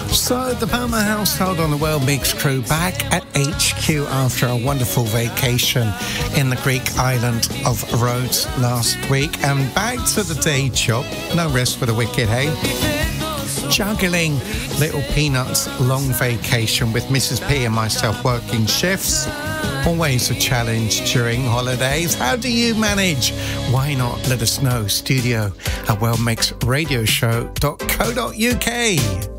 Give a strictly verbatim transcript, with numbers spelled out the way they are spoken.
So the Palmer household on the World Mix crew back at H Q after a wonderful vacation in the Greek island of Rhodes last week, and back to the day job. No rest for the wicked, hey? Juggling Little Peanuts' long vacation with Missus P and myself working shifts. Always a challenge during holidays. How do you manage? Why not let us know? Studio at world mix radio show dot co dot uk.